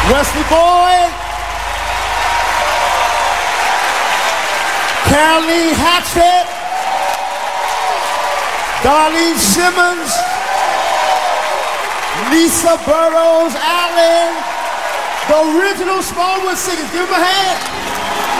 Wesley Boyd, Caroline Hatchett, Darlene Simmons, Lisa Burroughs Allen, the original Smallwood Singers. Give them a hand.